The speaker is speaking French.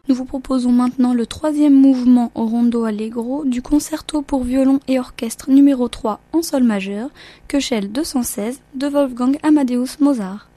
Nous vous proposons maintenant le troisième mouvement au rondo allegro du concerto pour violon et orchestre numéro 3 en sol majeur, Köchel 216 de Wolfgang Amadeus Mozart.